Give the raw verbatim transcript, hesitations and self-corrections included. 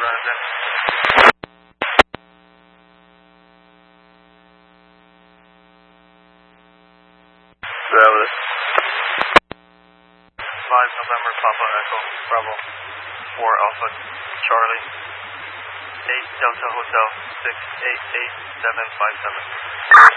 Jonathan. Travis. five November Papa Echo Bravo four Alpha Charlie eight Delta Hotel six eight eight seven five seven.